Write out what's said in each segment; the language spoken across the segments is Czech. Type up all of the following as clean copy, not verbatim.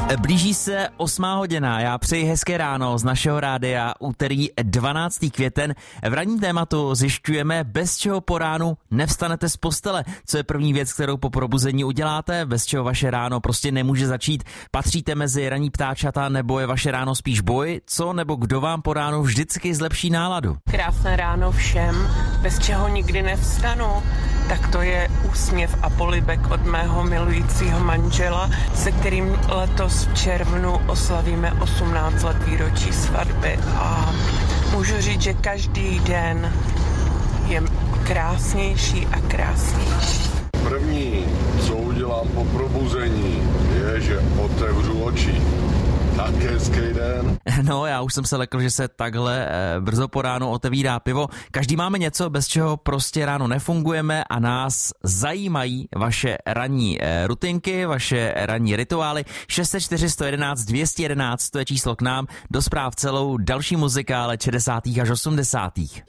Blíží se 8. hodina, já přeji hezké ráno z našeho rádia, úterý 12. květen. V ranním tématu zjišťujeme, bez čeho po ránu nevstanete z postele. Co je první věc, kterou po probuzení uděláte, bez čeho vaše ráno prostě nemůže začít. Patříte mezi ranní ptáčata, nebo je vaše ráno spíš boj? Co nebo kdo vám po ránu vždycky zlepší náladu? Krásné ráno všem, bez čeho nikdy nevstanu. Tak to je úsměv a polibek od mého milujícího manžela, se kterým letos v červnu oslavíme 18 let výročí svatby a můžu říct, že každý den je krásnější a krásnější. První, co udělám po probuzení, je, že otevřu oči. Tak hezký den. No, já už jsem se lekl, že se takhle brzo po ránu otevírá pivo. Každý máme něco, bez čeho prostě ráno nefungujeme a nás zajímají vaše ranní rutinky, vaše ranní rituály. 604 111 211, to je číslo k nám, do zpráv celou další muzika, ale 60. až 80.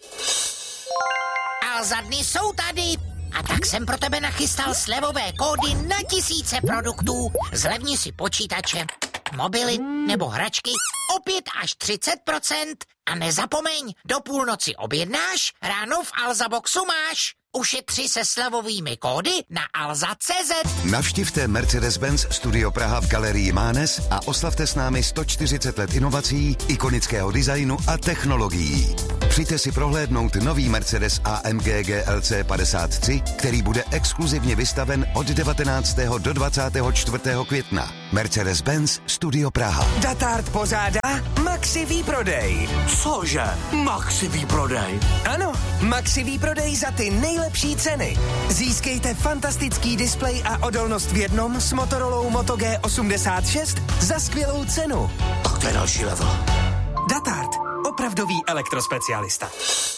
A za dny jsou tady. A tak jsem pro tebe nachystal slevové kódy na tisíce produktů. Zlevni si počítače, mobily nebo hračky o 5 až 30%. A nezapomeň, do půlnoci objednáš, ráno v Alza Boxu máš. Ušetři se slevovými kódy na alza.cz. Navštivte Mercedes-Benz Studio Praha v galerii Mánes a oslavte s námi 140 let inovací, ikonického designu a technologií. Přijďte si prohlédnout nový Mercedes AMG GLC 53, který bude exkluzivně vystaven od 19. do 24. května. Mercedes-Benz Studio Praha. Datard pořádá Maxi výprodej. Cože? Maxi výprodej? Ano, Maxi výprodej za ty nejlepší ceny. Získejte fantastický displej a odolnost v jednom s Motorolou Moto G86 za skvělou cenu. Tak to je další level. Datard, opravdový elektrospecialista.